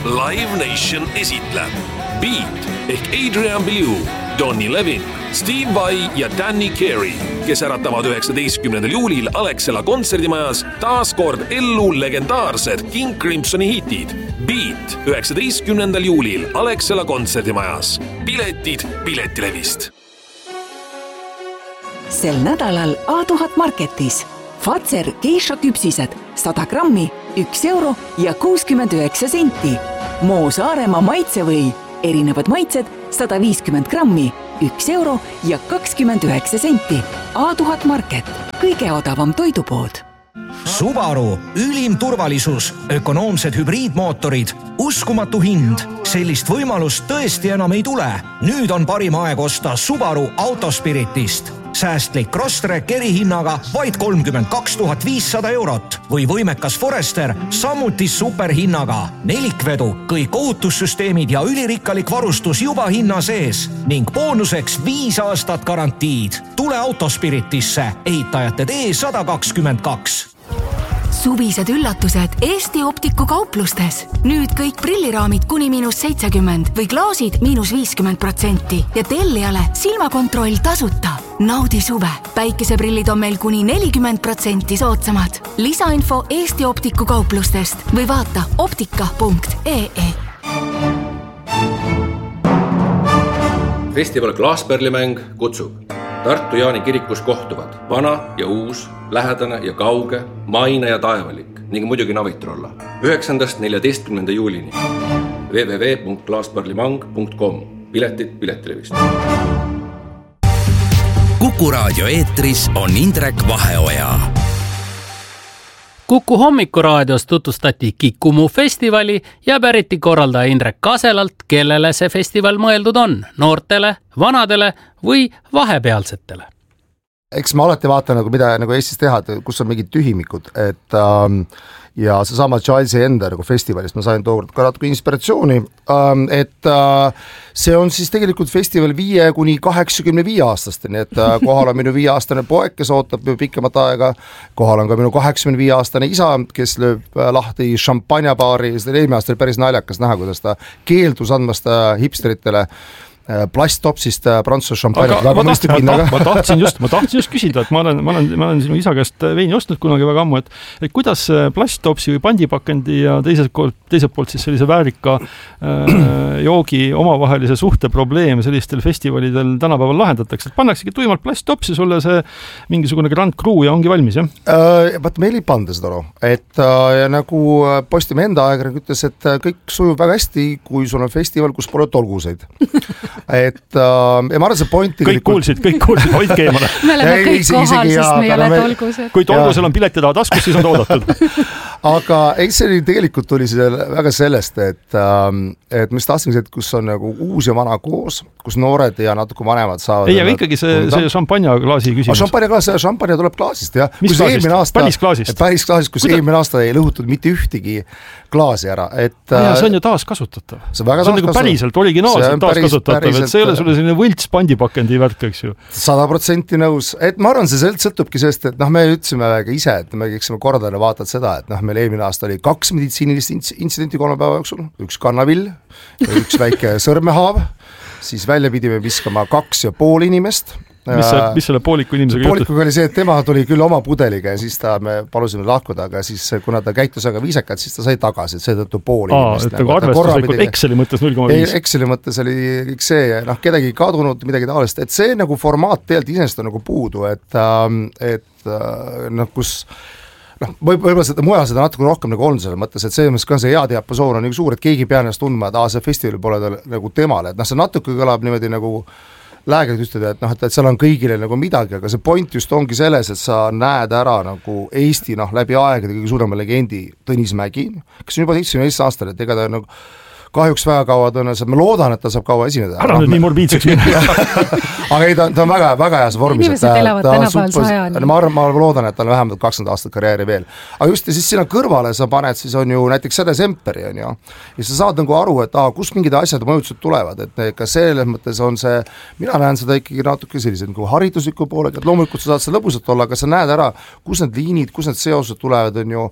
Live Nation esitleb Beat ehk Adrian Belew, Donny Levin, Steve Vai ja Danny Carey, kes äratavad 19. juulil Alexela kontserdimajas taas kord ellu legendaarsed King Crimsoni hitid. Beat 19. juulil Alexela kontserdimajas. Piletid Piletilevist. Sel nädalal A1000 Marketis Fazer geisha küpsised 100 grammi, 1 euro ja 69 senti. Moo Saaremaa maitsevõi, erinevad maitsed 150 grammi, 1 euro ja 29 senti. A1000 Market, kõige odavam toidupood. Subaru, ülim turvalisus, ökonoomsed hübriidmootorid, uskumatu hind. Sellist võimalust tõesti enam ei tule. Nüüd on parim aeg osta Subaru Autospiritist. Säästlik Crosstrek erihinnaga vaid 32 500 eurot või võimekas Forester samuti superhinnaga. Nelikvedu, kõik ohutussüsteemid ja ülirikkalik varustus juba hinna sees ning boonuseks 5 aastat garantiid. Tule Autospiritisse, ehitajate tee 122. Suvised üllatused Eesti Optiku kauplustes. Nüüd kõik prilliraamid kuni -70% või klaasid -50% ja tellijale silmakontroll tasuta. Naudi suve. Päikeseprillid on meil kuni 40% soodsamad. Lisainfo Eesti Optiku kauplustest või vaata optika.ee. Festival Klaaspärlimäng kutsub. Tartu Jaani kirikus kohtuvad vana ja uus, lähedane ja kauge, maine ja taevalik ning muidugi Navitrolla. 9.–14. juulini. www.klaaspärlimang.com. Piletid Piletilevist. Kuku raadio eetris on Indrek Vaheoja. Kuku hommikuraadios tutvustati Kikumu festivali ja päriti korraldaja Indrek Kaselalt, kellele see festival mõeldud on, noortele, vanadele või vahepealsetele. Eks ma alati vaatan, mida Eestis teha, kus on mingid tühimikud, ja seesama Childs'i enda festivalist ma sain tookord ka natuke inspiratsiooni, et see on siis tegelikult festival 5–85 aastaste, nii et kohal on minu 5-aastane poeg, kes ootab pikemat aega, kohal on ka minu 85-aastane isa, kes lööb lahti šampanjabaari, seda eelmine aasta oli päris naljakas näha, kuidas ta keeldus andmast hipsteritele plasttopsist prantsuse šampanja. Ma tahtsin just küsida, et ma olen sinu isa käest veini ostnud kunagi väga ammu, et kuidas plasttopsi või pandipakendi ja teiselt poolt siis sellise väärika joogi omavahelise suhte probleem sellistel festivalidel tänapäeval lahendatakse, et pannaksegi tuimalt plasttopsi sulle see mingisugune Grand Cru ja ongi valmis, jah? Vaat meil ei panda seda aru, et ja nagu Postimehe enda ajakirjanik ütles, et kõik sujub väga hästi, kui sul on festival, kus pole tolguseid. Et ja ma arvan, see point kõik kuulsid, hoidke eemale. Me oleme kõik kohal, sest me ei ole tolgused. Kui tolgusel on pileti taha taskus, siis on toodatud. Aga see tegelikult tuli väga sellest, et mis tahtsin, et kus on nagu uus ja vana koos, kus noored ja natuke vanemad saavad. Ei, aga ikkagi see šampanjaklaasi küsimus. Šampanja tuleb klaasist, jah. Mis klaasist? Päris klaasist? Päris klaasist, kus eelmine aasta ei lõhutud mitte ühtegi klaasi ära. See on ju taaskasutatav. See on nagu päriselt originaalselt taaskasutatav, et see ei ole sulle selline võlts pandipakendi värk, eks ju. 100% nõus. Et ma arvan, see sõltubki sellest, et me ütlesime ise, et me keksime kordale vaatad seda, et meil eelmine aasta oli 2 meditsiinilist intsidenti 3 päeva jooksul, 1 kannavill ja 1 väike sõrmehaav, siis välja pidime viskama 2,5 inimest. Mis selle pooliku inimesega juhtus? Poolikuga oli see, et tema tuli küll oma pudeliga ja siis me palusime lahkuda, aga siis kuna ta käitus aga viisakalt, siis ta sai tagasi, et seetõttu pool inimest. Et arvestuslikult Exceli mõttes 0,5. Exceli mõttes oli kõik see ja kedagi kadunud, midagi taolist, et see nagu formaat tegelikult iseenesest on nagu puudu, et kus võib-olla seda mujal seda natuke rohkem nagu on selle mõttes, et see ka see hea diapasoon on nagu suur, et keegi pea ennast tundma, et see festival pole nagu temale, et see natuke kõlab niimoodi nagu läägelt üstada, et seal on kõigile nagu midagi, aga see point just ongi selles, et sa näed ära nagu Eesti läbi aegade kõige suurema legendi Tõnis Mägi, kes on juba 17 aastal, et ega ta nagu kahjuks väga kaua tõenäoliselt, ma loodan, et ta saab kaua esineda. Ära nüüd nii morbiidseks minna. Aga ei, ta on väga heas vormis. Inimesed elavad tänapäeval 100. Ma loodan, et ta on vähemalt 20 aastat karjääri veel. Aga just ja siis sinna kõrvale sa paned, siis on ju näiteks Sede Semperi, on ju. Ja sa saad nagu aru, et kus mingid asjad mõjutused tulevad, et ka selles mõttes on see, mina näen seda ikkagi natuke sellised nagu haridusliku poolega, et loomulikult sa saad seda lõbusat olla, aga sa näed ära, kus need liinid, kus need seosed tulevad, on ju.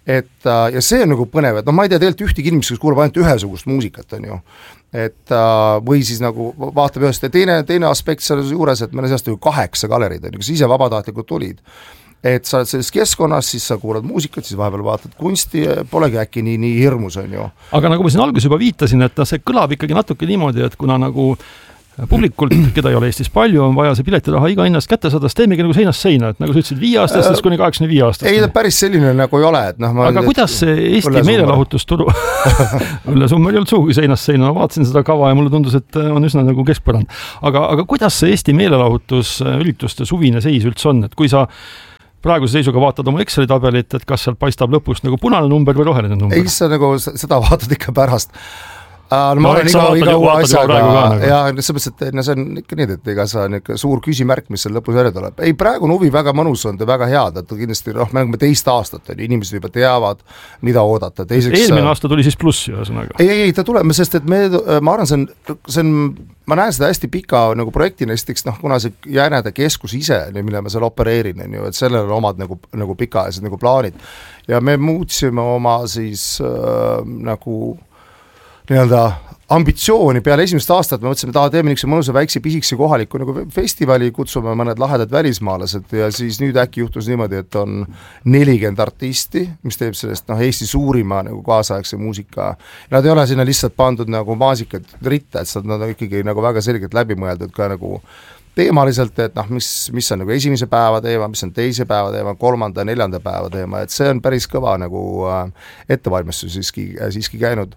ja see on nagu põnev, et ma ei tea tegelikult ühtegi inimest, kes kuulab ainult ühesugust muusikat, on ju. Või siis nagu vaatab ühest ja teine aspekt selle juures, et meil on seast 8 galerid, kes ise vabatahtlikult tulid. Et sa oled selles keskkonnas, siis sa kuulad muusikat, siis vahepeal vaatad kunsti, polegi äkki nii hirmus, on ju. Aga nagu ma siin alguses juba viitasin, et see kõlab ikkagi natuke niimoodi, et kuna nagu publikult, keda ei ole Eestis palju, on vaja see piletiraha iga hinnast kätte saada, teemegi nagu seinast seina, et nagu sa ütlesid 5 aastast kuni 85 aastast. Ei, päris selline nagu ei ole. Et aga kuidas see Eesti meelelahutusturu Ülle Summer ei olnud suugi seinast seina, ma vaatasin seda kava ja mulle tundus, et on üsna nagu keskpõrand. Aga kuidas see Eesti meelelahutusürituste suvine seis üldse on, et kui sa praeguse seisuga vaatad oma Exceli tabelit, et kas sealt paistab lõpust nagu punane number või roheline number? Ei, sa nagu seda vaatad ikka pärast. Ma olen iga uue asjaga ja selles mõttes, et see on ikka nii, et ega sa suur küsimärk, mis seal lõpus välja tuleb. Ei, praegu on huvi väga mõnus on, väga head, et kindlasti me oleme teist aastat, inimesed juba teavad, mida oodata. Eelmine aasta tuli siis pluss ühesõnaga. Ei, ta tuleb, sest et ma arvan, ma näen seda hästi pika nagu projektina, esiteks kuna see Jäänede keskus ise, mille ma seal opereerin, et sellel on omad nagu pikaajalised nagu plaanid ja me muutsime oma siis nagu nii-öelda ambitsiooni peale esimest aastat, me mõtlesime, et teeme niisuguse mõnusa väikse pisikese kohaliku nagu festivali, kutsume mõned lahedad välismaalased ja siis nüüd äkki juhtus niimoodi, et on 40 artisti, mis teeb sellest Eesti suurima nagu kaasaegse muusika. Nad ei ole sinna lihtsalt pandud nagu maasikad ritta, et nad on ikkagi nagu väga selgelt läbi mõeldud ka nagu teemaliselt, et mis on nagu esimese päeva teema, mis on teise päeva teema, 3., 4. päeva teema, et see on päris kõva nagu ettevalmistus siiski käinud.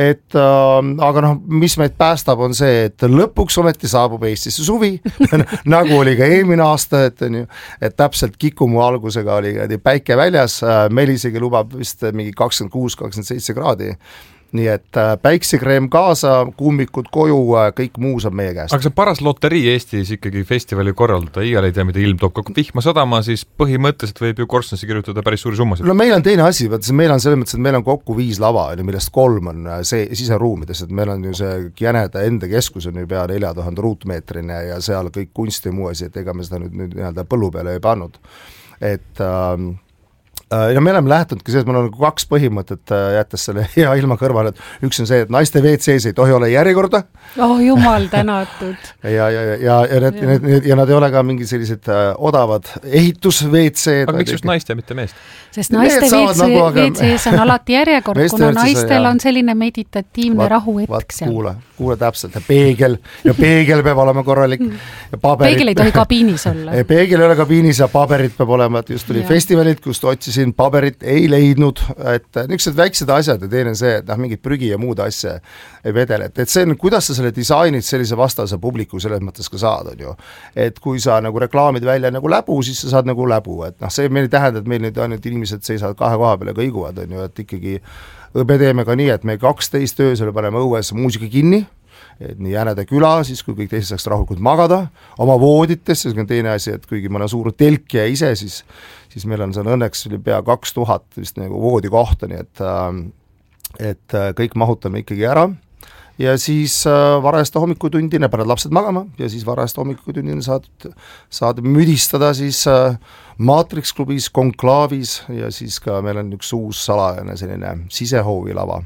Aga mis meid päästab on see, et lõpuks ometi saabub Eestisse suvi, nagu oli ka eelmine aasta, et täpselt Kikumu algusega oli päike väljas, meil isegi lubab vist mingi 26-27 kraadi. Nii et päiksekreem kaasa, kummikud koju, kõik muu saab meie käest. Aga see paras loterii Eestis ikkagi festivali korraldada, igal ei tea, mida ilm toob. Kui vihma sadama, siis põhimõtteliselt võib ju Korstnasse kirjutada päris suuri summasid. No meil on teine asi, meil on selles mõttes, et meil on kokku 5 lava, millest 3 on siseruumides, et meil on ju see Jänede enda keskus on ju pea 4000 ruutmeetrine ja seal kõik kunst ja muu asi, et ega me seda nüüd põllu peale ei pannud. Ja me oleme lähtunud ka see, et meil on 2 põhimõtet jättes selle hea ilma kõrvale, et üks on see, et naiste WC-s ei tohi olla järjekorda. Jumal tänatud. Ja nad ei ole ka mingi sellised odavad ehitus-WC-d. Aga miks just naiste, mitte meest? Sest naiste WC-s on alati järjekord, kuna naistel on selline meditatiivne rahuhetk seal. Kuule täpselt, ja peegel peab olema korralik. Peegel ei tohi kabiinis olla. Peegel ei ole kabiinis ja paberid peab olema, et just tuli festivalid, kust otsisin paberit, ei leidnud, et niisugused väiksed asjad ja teine see, et mingid prügi ja muud asja ei vedele, et see on, kuidas sa selle disainid sellise vastase publiku selles mõttes ka saad, on ju. Et kui sa nagu reklaamid välja nagu läbu, siis sa saad nagu läbu, et see meil ei tähenda, et meil nüüd ainult inimesed seisavad 2 koha peale kõiguvad, on ju, et ikkagi me teeme ka nii, et me 12 öösel paneme õues muusika kinni, et nii Jänede küla, siis kui kõik teised saaks rahulikult magada oma voodites, siis on teine asi, et kuigi ma olen suur telkija ise, siis meil on seal õnneks pea 2000 vist nagu voodikohta, nii et kõik mahutame ikkagi ära ja siis varajasta hommikutundine paned lapsed magama ja siis varajasta hommikutundine saad müdistada siis Matrix klubis, Konklaavis ja siis ka meil on üks uus salajane selline sisehoovilava.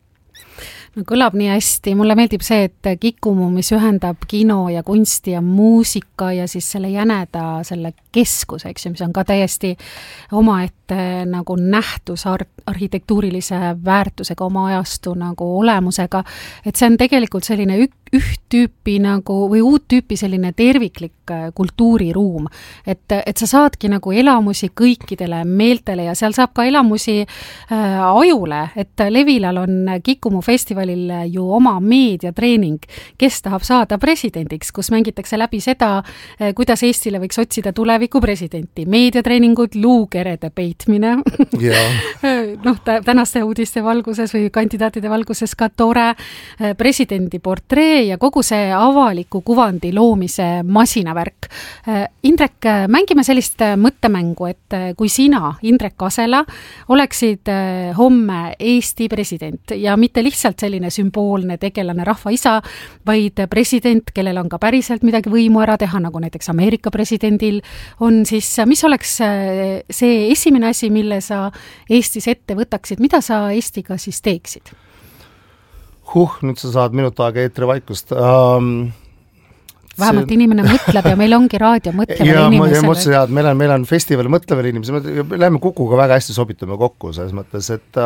Kõlab nii hästi, mulle meeldib see, et Kikumu, mis ühendab kino ja kunsti ja muusika ja siis selle Jäneda selle keskus, eks ju, mis on ka täiesti omaette nagu nähtus arhitektuurilise väärtusega oma ajastu nagu olemusega, et see on tegelikult selline üht tüüpi nagu või uut tüüpi selline terviklik kultuuriruum, et sa saadki nagu elamusi kõikidele meeltele ja seal saab ka elamusi ajule, et Levilal on Kikumu festivalil ju oma meediatreening, kes tahab saada presidendiks, kus mängitakse läbi seda, kuidas Eestile võiks otsida tuleviku presidenti, meediatreeningud, luukerede peitmine tänaste uudiste valguses või kandidaatide valguses ka tore presidendi portree ja kogu see avaliku kuvandi loomise masinavärk. Indrek, mängime sellist mõttemängu, et kui sina, Indrek Kasela, oleksid homme Eesti president ja mitte lihtsalt selline sümboolne tegelane rahvaisa, vaid president, kellel on ka päriselt midagi võimu ära teha, nagu näiteks Ameerika presidendil on, siis mis oleks see esimene asi, mille sa Eestis ette võtaksid, mida sa Eestiga siis teeksid? Nüüd sa saad minut aega eetrivaikust. Vähemalt inimene mõtleb ja meil ongi raadio mõtlevale inimesele. Ja mõtlesin, et meil on festival mõtlevale inimesele, me läheme Kukuga väga hästi sobitume kokku selles mõttes, et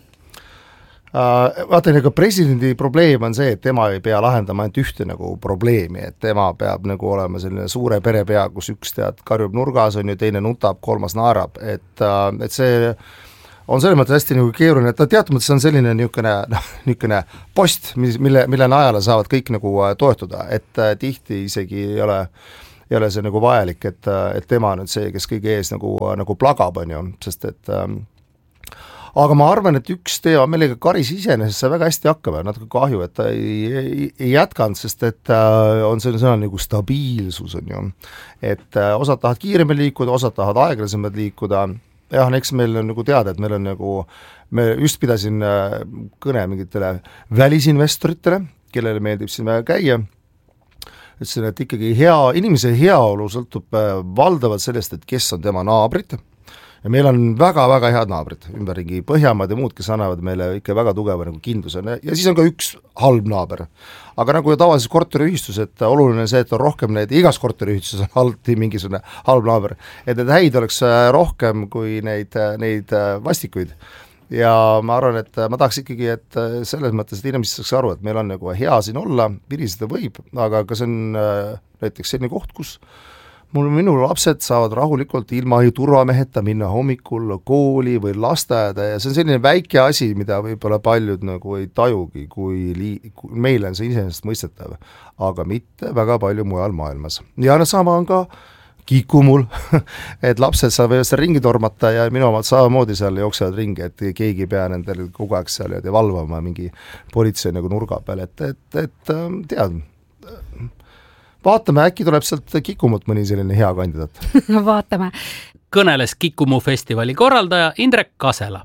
vaata, nagu presidendi probleem on see, et tema ei pea lahendama ainult ühte nagu probleemi, et tema peab nagu olema selline suure perepea, kus üks karjub nurgas, on ju, teine nutab, kolmas naerab, et see on selles mõttes hästi nagu keeruline, et teatud mõttes on selline niisugune post, mille najale saavad kõik nagu toetuda, et tihti isegi ei ole see nagu vajalik, et tema on nüüd see, kes kõige ees nagu plagab, on ju, sest et aga ma arvan, et üks teema, millega Karis iseenesest sai väga hästi hakkama, natuke kahju, et ta ei jätkanud, sest et on selline sõna nagu stabiilsus, on ju, et osad tahavad kiiremini liikuda, osad tahavad aeglasemalt liikuda. Jah, eks meil on nagu teada, et meil on nagu, me just pidasin kõne mingitele välisinvestoritele, kellele meeldib siin käia, ütlesin, et ikkagi inimese heaolu sõltub valdavalt sellest, et kes on tema naabrid, ja meil on väga-väga head naabrid, ümberringi Põhjamaad ja muud, kes annavad meile ikka väga tugeva nagu kindluse, ja siis on ka üks halb naaber. Aga nagu tavalises korteriühistus, et oluline see, et on rohkem neid, igas korteriühistuses on alati mingisugune halb naaber, et need häid oleks rohkem kui neid vastikuid. Ja ma arvan, et ma tahaks ikkagi, et selles mõttes, et inimesed saaks aru, et meil on nagu hea siin olla, viriseda võib, aga ka see on näiteks selline koht, kus minu lapsed saavad rahulikult ilma turvameheta minna hommikul kooli või lasteaeda ja see on selline väike asi, mida võib-olla paljud nagu ei tajugi, kui meil on see iseenesest mõistetav, aga mitte väga palju mujal maailmas. Ja sama on ka Kikumul, et lapsed saavad seal ringi tormata ja minu omad samamoodi seal jooksevad ringi, et keegi ei pea nendel kogu aeg seal ja valvama mingi politsei nagu nurga peal, et tead, vaatame, äkki tuleb sealt Kikumut mõni selline hea kandidaat. Vaatame. Kõneles Kikumu festivali korraldaja Indrek Kasela.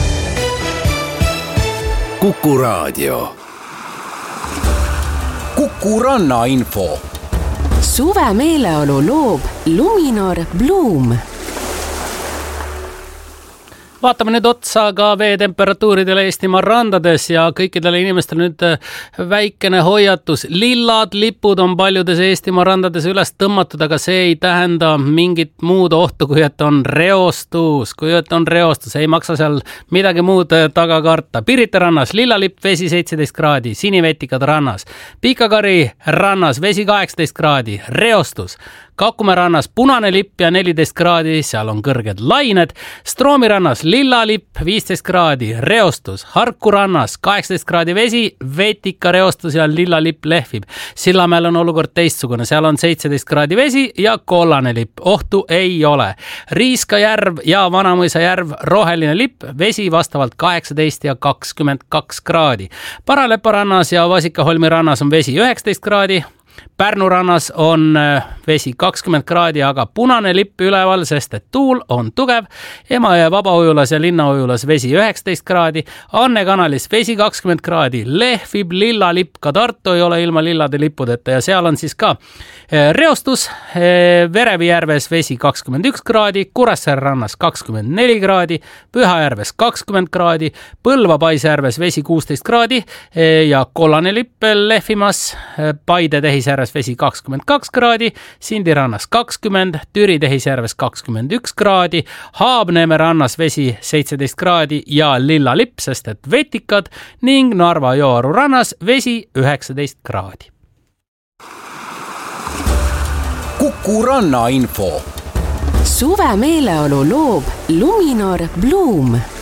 Kuku Raadio. Kuku Ranna info. Suve meeleolu loob Luminor Bloom. Vaatame nüüd otsa ka veetemperatuuridele Eestimaa randades ja kõikidele inimestele nüüd väikene hoiatus. Lillad lipud on paljudes Eestimaa randades üles tõmmatud, aga see ei tähenda mingit muud ohtu, kui et on reostus. Kui et on reostus, ei maksa seal midagi muud taga karta. Pirita rannas lillalipp, vesi 17 kraadi, sinivetikad rannas. Pikakari rannas, vesi 18 kraadi, reostus. Kakumäe rannas punane lipp ja 14 kraadi, seal on kõrged lained. Stroomi rannas lilla lipp, 15 kraadi, reostus. Harku rannas 18 kraadi vesi, vetika reostus ja lilla lipp lehvib. Sillamäel on olukord teistsugune, seal on 17 kraadi vesi ja kollane lipp. Ohtu ei ole. Riiska järv ja Vanamõisa järv roheline lipp, vesi vastavalt 18 ja 22 kraadi. Paralepa rannas ja Vasikaholmi rannas on vesi 19 kraadi. Pärnu rannas on vesi 20 kraadi, aga punane lipp üleval, sest et tuul on tugev. Emajõe Vabaujulas ja Linnaujulas vesi 19 kraadi. Anne kanalis vesi 20 kraadi. Lehvib lilla lipp, ka Tartu ei ole ilma lillade lippudeta ja seal on siis ka reostus. Verevi järves vesi 21 kraadi, Kuressaare rannas 24 kraadi, Pühajärves 20 kraadi, Põlva Paisjärves vesi 16 kraadi ja kollane lipp lehvimas. Paide Tehisjärves vesi 22 kraadi, Sindi rannas 20, Türi Tehisjärves 21 kraadi, Haabneeme rannas vesi 17 kraadi ja lilla lipp, sest et vetikad ning Narva Jooaru rannas vesi 19 kraadi. Kuku Ranna info. Suve meeleolu loob Luminor Bloom.